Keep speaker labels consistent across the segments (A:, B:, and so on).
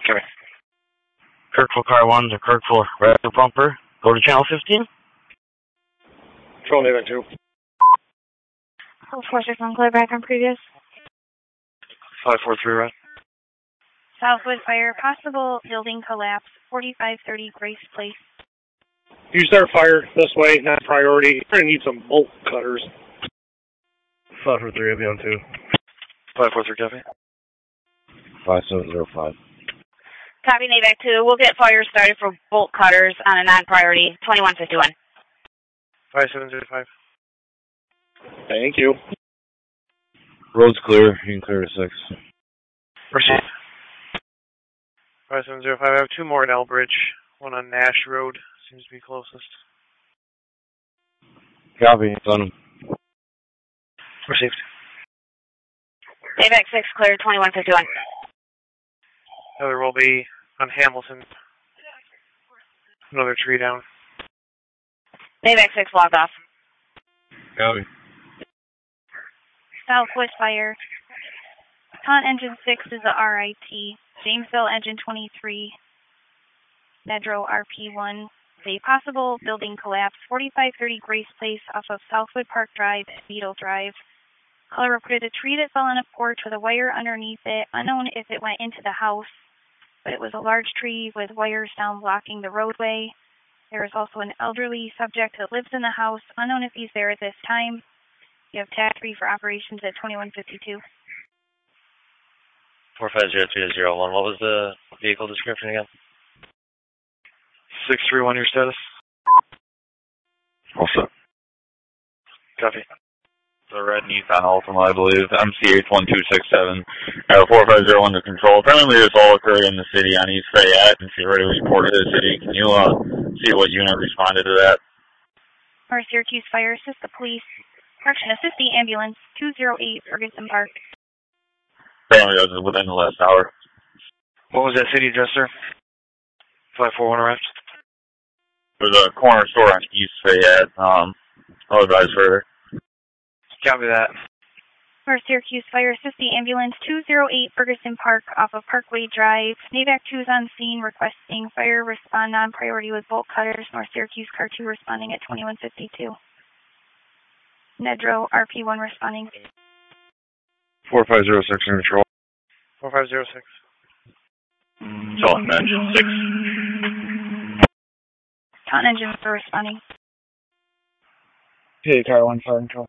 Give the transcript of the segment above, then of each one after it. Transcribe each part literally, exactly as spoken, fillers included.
A: Okay. Kirkville Car one to Kirkville Raptor Pumper. Go to channel fifteen.
B: Control Navy two.
C: four six one, clear back on previous.
A: five four three, right.
C: Southwood fire, possible building collapse, forty-five thirty Grace Place.
B: Use their fire this way, not priority. We're going to need some bolt cutters.
D: five four three, I'll be on two.
A: five four three, copy.
E: five seven zero five.
F: Copy, Navac two. We'll get fire started for bolt cutters on a non-priority, twenty-one fifty-one.
A: five seven zero five.
B: Thank you.
E: Road's clear. You can clear to six.
A: Proceed. five seven zero five. I have two more in Elbridge. One on Nash Road. Seems to be closest.
E: Copy. Done.
A: Received.
F: Navac six, clear, twenty-one fifty-one.
A: Other will be on Hamilton. Another tree down.
F: Navac six, logged off.
E: Copy.
C: Southwood fire. Con engine six is a R I T. Jamesville engine twenty-three. Nedro R P one. A possible building collapse, forty-five thirty Grace Place off of Southwood Park Drive and Beetle Drive. Caller reported a tree that fell on a porch with a wire underneath it. Unknown if it went into the house, but it was a large tree with wires down blocking the roadway. There is also an elderly subject that lives in the house. Unknown if he's there at this time. You have tag three for operations at twenty-one fifty-two.
G: four five zero three zero one. What was the vehicle description again?
A: six three one, your status?
H: All set.
A: Copy.
H: The red Nissan Altima, I believe. M C H one two six seven. Uh, four five zero one to control. Apparently this all occurred in the city on East Fayette, and she already reported to the city. Can you uh, see what unit responded to that?
C: North Syracuse Fire, assist the police. Correction, assist the ambulance, two oh eight Ferguson Park.
H: Apparently that was within the last hour.
A: What was that city address, sir? five four one arrived.
H: There's a corner store on East Fayette. Um, I'll advise further.
A: Copy that.
C: North Syracuse Fire, assist the ambulance, two oh eight Ferguson Park off of Parkway Drive. Navac two is on scene requesting fire respond non-priority with bolt cutters. North Syracuse Car two responding at twenty-one fifty-two. Nedro R P one responding.
H: four five zero six in control.
A: four five zero six.
H: It's all in match. six.
C: Con engine for responding.
I: Hey, Car one, fire control.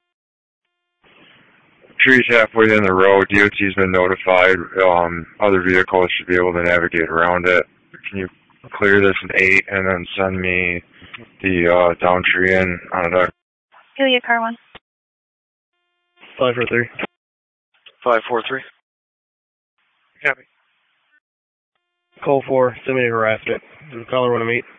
H: Tree's halfway in the road. D O T's been notified. Um, other vehicles should be able to navigate around it. Can you clear this at eight and then send me the uh, down tree in on a deck?
C: Helia Car one.
D: five four three.
A: five four three. Copy.
D: Call four, send me a harassment. Does the caller want to meet?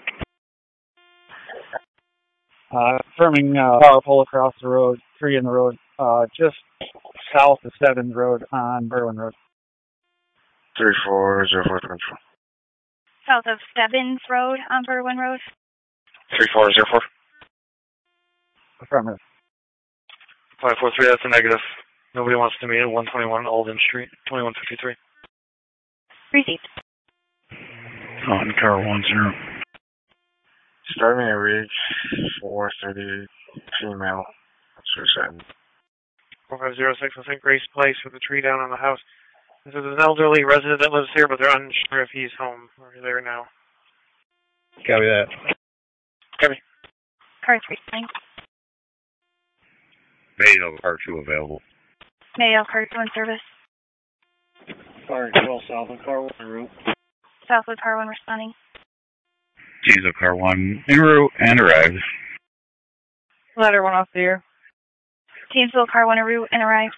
I: Uh, confirming uh, power pole across the road, tree in the road, uh, just south of seventh Road on Berwyn Road.
H: three four zero four control.
C: South of Stebbins Road on Berwyn Road.
H: three four zero four.
I: Affirmative.
A: five four three, that's a negative. Nobody wants to meet at one twenty-one Alden Street, twenty-one fifty-three.
C: Received.
H: On car one zero. Starting a ridge, four thirty, female, suicide.
A: four five zero six, I think Grace Place with the tree down on the house. This is an elderly resident that lives here, but they're unsure if he's home or there now.
D: Copy that.
A: Copy.
C: Car three, thanks.
E: Mayo Car two available.
C: Mayo Car two in service.
B: Fire control south of car one en route.
C: Southwood Car one responding.
H: Diesel car one en route and arrived.
J: Ladder one off the air.
C: Jamesville Car one en route and arrived.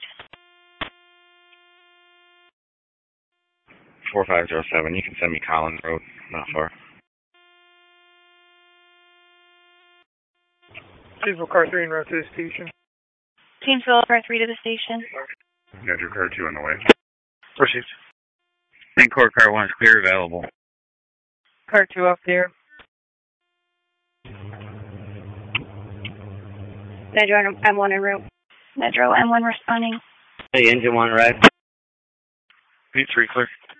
E: four five zero seven, you can send me Collins Road, not far.
B: Jamesville Car three en route to the station.
C: Jamesville Car three to the station.
H: Nedro car two on the way.
A: Received.
E: Saint Court Car one is clear, available.
J: Car two off the air.
C: Nedro M one en route. Nedro M one responding.
K: Hey, engine one arrived.
A: Beat three clear.